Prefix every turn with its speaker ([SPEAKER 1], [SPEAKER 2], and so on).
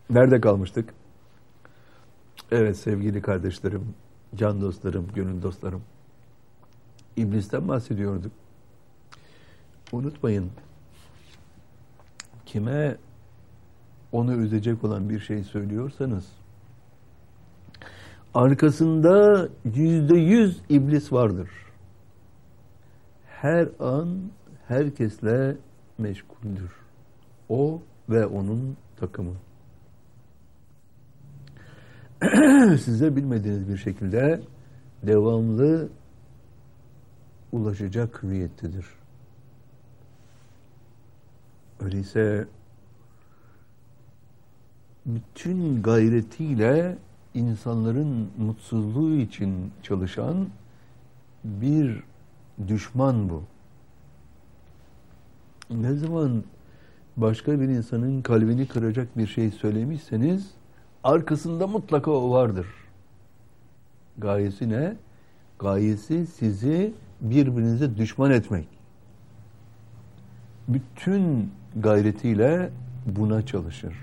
[SPEAKER 1] Nerede kalmıştık? Evet sevgili kardeşlerim, can dostlarım, gönül dostlarım. İblisten bahsediyorduk. Unutmayın, kime onu üzecek olan bir şey söylüyorsanız, arkasında %100 iblis vardır. Her an herkesle meşguldür. O ve onun takımı. Size bilmediğiniz bir şekilde devamlı ulaşacak hüviyettedir. Öyleyse bütün gayretiyle insanların mutsuzluğu için çalışan bir düşman bu. Ne zaman başka bir insanın kalbini kıracak bir şey söylemişseniz arkasında mutlaka o vardır. Gayesi ne? Gayesi sizi birbirinize düşman etmek. Bütün gayretiyle buna çalışır.